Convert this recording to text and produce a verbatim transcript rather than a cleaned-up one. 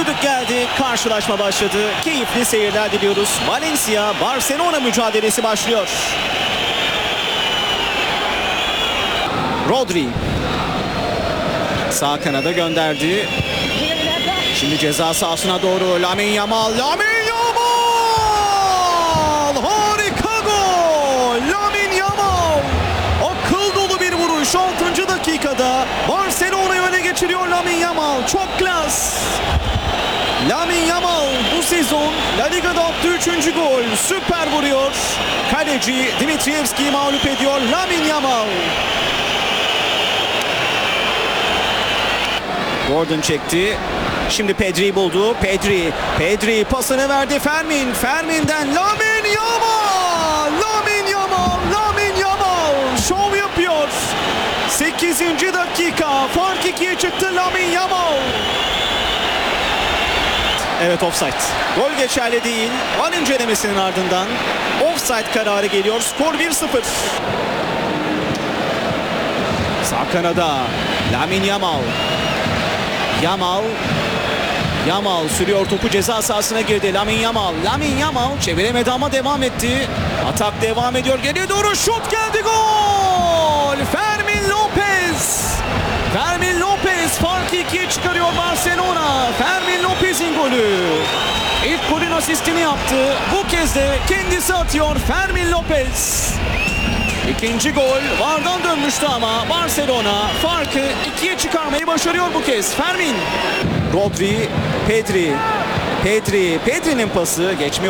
Düdük geldi, karşılaşma başladı. Keyifli seyirler diliyoruz. Valencia Barcelona mücadelesi başlıyor. Rodri sağ kanada gönderdi. Şimdi ceza sahasına doğru Lamine Yamal. Lamine Yamal! Harika gol! Lamine Yamal! Akıl dolu bir vuruş. altıncı dakikada Barcelona'yı öne geçiriyor Lamine Yamal. Çok klas. Lamine Yamal bu sezon La Liga'da attığı üçüncü gol. Süper vuruyor. Kaleci Dimitrievski'yi mağlup ediyor Lamine Yamal. Gordon çekti. Şimdi Pedri'yi buldu. Pedri. Pedri pasını verdi. Fermin. Fermin'den Lamine Yamal. Lamine Yamal. Lamine Yamal. Şov yapıyor. sekizinci dakika. Fark ikiye çıktı Lamine Yamal. Evet, offside. Gol geçerli değil. Var incelemesinin ardından offside kararı geliyor. Skor bir sıfır. Sağ kanada Lamine Yamal. Yamal. Yamal sürüyor, topu ceza sahasına girdi. Lamine Yamal. Lamine Yamal çeviremedi ama devam etti. Atak devam ediyor. Geriye doğru şut geldi. Gol! Fermin Lopez. Fermin Lopez farkı ikiye çıkarıyor Barcelona. Fermin Lopez'in golü. İlk golün asistini yaptı. Bu kez de kendisi atıyor Fermin Lopez. İkinci gol vardan dönmüştü ama Barcelona farkı ikiye çıkarmayı başarıyor bu kez. Fermin. Rodri, Pedri. Pedri, Pedri'nin pası geçmiyor.